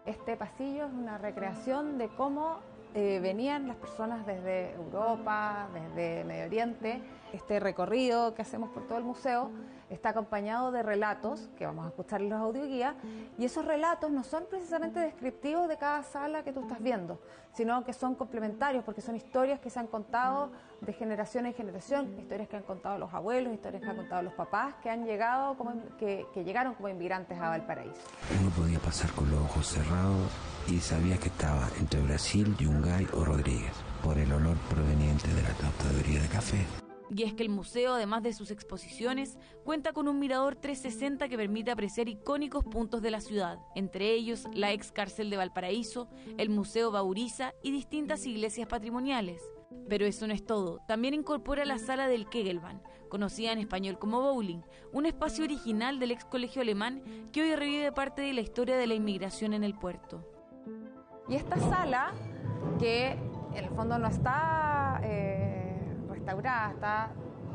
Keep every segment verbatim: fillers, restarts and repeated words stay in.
Este pasillo es una recreación de cómo eh, venían las personas desde Europa, desde Medio Oriente. Este recorrido que hacemos por todo el museo está acompañado de relatos que vamos a escuchar en los audioguías, y esos relatos no son precisamente descriptivos de cada sala que tú estás viendo, sino que son complementarios, porque son historias que se han contado de generación en generación, historias que han contado los abuelos, historias que han contado los papás que han llegado como, que, que llegaron como inmigrantes a Valparaíso. Uno podía pasar con los ojos cerrados y sabía que estaba entre Brasil, Yungay o Rodríguez, por el olor proveniente de la tostadería de café. Y es que el museo, además de sus exposiciones, cuenta con un mirador trescientos sesenta que permite apreciar icónicos puntos de la ciudad, entre ellos la ex cárcel de Valparaíso, el Museo Bauriza y distintas iglesias patrimoniales. Pero eso no es todo, también incorpora la sala del Kegelbahn, conocida en español como bowling, un espacio original del ex colegio alemán que hoy revive parte de la historia de la inmigración en el puerto. Y esta sala, que en el fondo no está eh, restaurada, está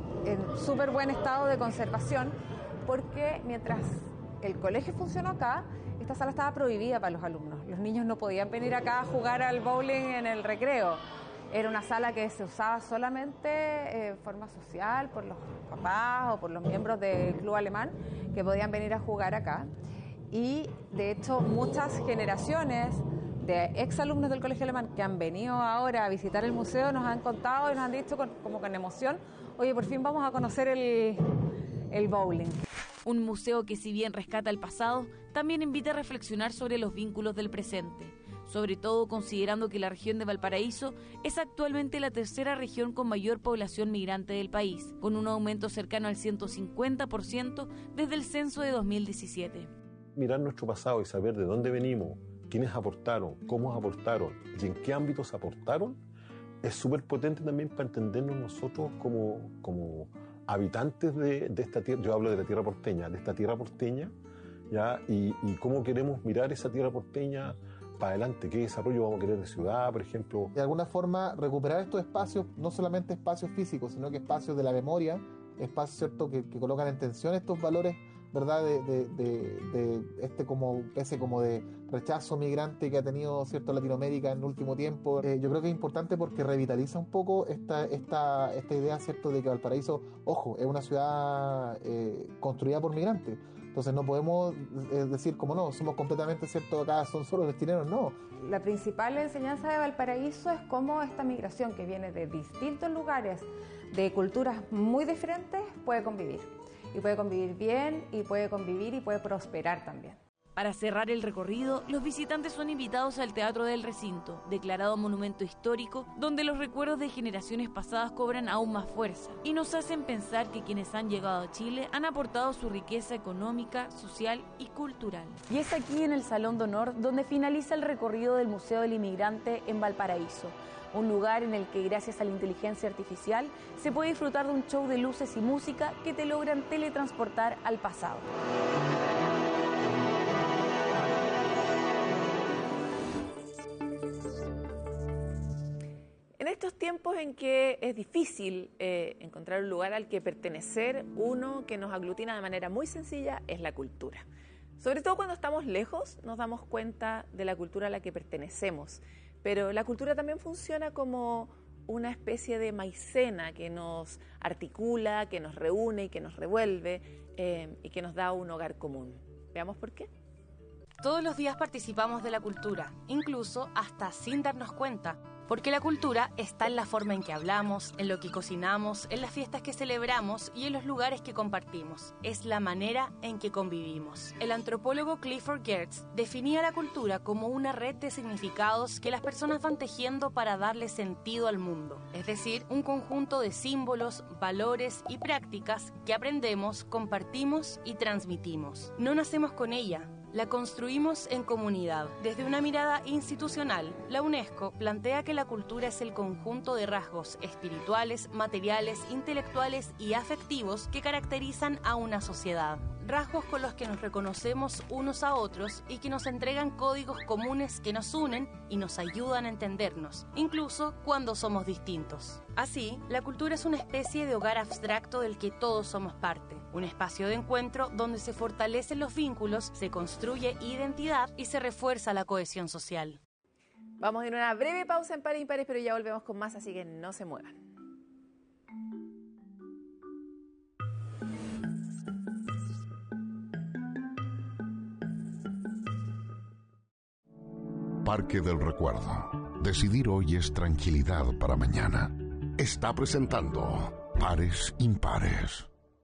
en súper buen estado de conservación, porque mientras el colegio funcionó acá, esta sala estaba prohibida para los alumnos. Los niños no podían venir acá a jugar al bowling en el recreo. Era una sala que se usaba solamente de forma social por los papás o por los miembros del club alemán que podían venir a jugar acá. Y de hecho muchas generaciones de exalumnos del colegio alemán que han venido ahora a visitar el museo nos han contado y nos han dicho con, como con emoción: oye, por fin vamos a conocer el, el bowling. Un museo que, si bien rescata el pasado, también invita a reflexionar sobre los vínculos del presente, sobre todo considerando que la región de Valparaíso es actualmente la tercera región con mayor población migrante del país, con un aumento cercano al ciento cincuenta por ciento desde el censo de dos mil diecisiete. Mirar nuestro pasado y saber de dónde venimos, quiénes aportaron, cómo aportaron y en qué ámbitos aportaron, es súper potente también para entendernos nosotros como, como habitantes de, de esta tierra. Yo hablo de la tierra porteña, de esta tierra porteña, ¿ya? Y, y cómo queremos mirar esa tierra porteña para adelante, qué desarrollo vamos a querer de ciudad, por ejemplo. De alguna forma, recuperar estos espacios, no solamente espacios físicos, sino que espacios de la memoria, espacios, ¿cierto?, que, que colocan en tensión estos valores, ¿verdad?, de, de, de, de este como ese como de rechazo migrante que ha tenido, cierto, Latinoamérica en el último tiempo. Eh, yo creo que es importante porque revitaliza un poco esta esta esta idea, cierto, de que Valparaíso, ojo, es una ciudad eh, construida por migrantes. Entonces no podemos eh, decir como no, somos completamente, cierto, acá son solo los chilenos, no. La principal enseñanza de Valparaíso es cómo esta migración que viene de distintos lugares, de culturas muy diferentes, puede convivir. Y puede convivir bien, y puede convivir y puede prosperar también. Para cerrar el recorrido, los visitantes son invitados al Teatro del Recinto, declarado monumento histórico, donde los recuerdos de generaciones pasadas cobran aún más fuerza y nos hacen pensar que quienes han llegado a Chile han aportado su riqueza económica, social y cultural. Y es aquí en el Salón de Honor donde finaliza el recorrido del Museo del Inmigrante en Valparaíso, un lugar en el que, gracias a la inteligencia artificial, se puede disfrutar de un show de luces y música que te logran teletransportar al pasado. En estos tiempos en que es difícil eh, encontrar un lugar al que pertenecer, uno que nos aglutina de manera muy sencilla es la cultura. Sobre todo cuando estamos lejos, nos damos cuenta de la cultura a la que pertenecemos. Pero la cultura también funciona como una especie de maicena que nos articula, que nos reúne y que nos revuelve eh, y que nos da un hogar común. Veamos por qué. Todos los días participamos de la cultura, incluso hasta sin darnos cuenta, porque la cultura está en la forma en que hablamos, en lo que cocinamos, en las fiestas que celebramos y en los lugares que compartimos. Es la manera en que convivimos. El antropólogo Clifford Geertz definía la cultura como una red de significados que las personas van tejiendo para darle sentido al mundo, es decir, un conjunto de símbolos, valores y prácticas que aprendemos, compartimos y transmitimos. No nacemos con ella, la construimos en comunidad. Desde una mirada institucional, la UNESCO plantea que la cultura es el conjunto de rasgos espirituales, materiales, intelectuales y afectivos que caracterizan a una sociedad. rasgos con los que nos reconocemos unos a otros y que nos entregan códigos comunes que nos unen y nos ayudan a entendernos, incluso cuando somos distintos. Así, la cultura es una especie de hogar abstracto del que todos somos parte, un espacio de encuentro donde se fortalecen los vínculos, se construye identidad y se refuerza la cohesión social. Vamos a ir a una breve pausa en Pares Impares, pero ya volvemos con más, así que no se muevan. Parque del Recuerdo. Decidir hoy es tranquilidad para mañana. Está presentando Pares Impares.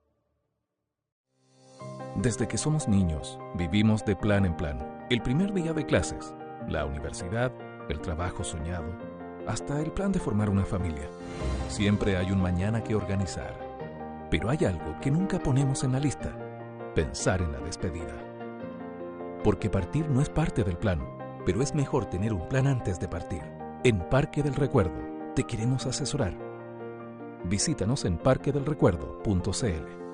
Desde que somos niños, vivimos de plan en plan. El primer día de clases, la universidad, el trabajo soñado, hasta el plan de formar una familia. Siempre hay un mañana que organizar. Pero hay algo que nunca ponemos en la lista: pensar en la despedida. Porque partir no es parte del plan, pero es mejor tener un plan antes de partir. En Parque del Recuerdo te queremos asesorar. Visítanos en parque del recuerdo punto c l.